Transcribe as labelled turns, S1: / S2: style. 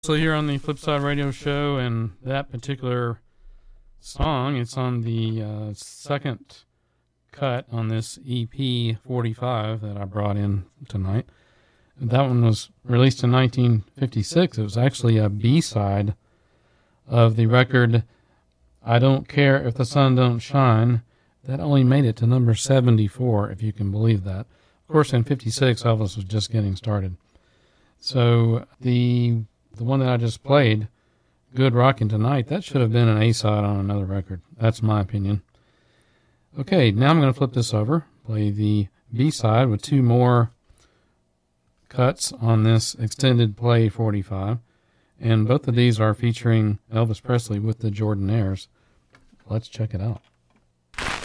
S1: So here on the Flipside Radio Show, and that particular song, it's on the second cut on this EP 45 that I brought in tonight. That one was released in 1956. It was actually a B-side of the record I Don't Care If the Sun Don't Shine. That only made it to number 74, if you can believe that. Of course, in 56, Elvis was just getting started. So the one that I just played, Good Rockin' Tonight, that should have been an A-side on another record. That's my opinion. Okay, now I'm going to flip this over, play the B-side with two more cuts on this extended play 45. And both of these are featuring Elvis Presley with the Jordanaires. Let's check it out.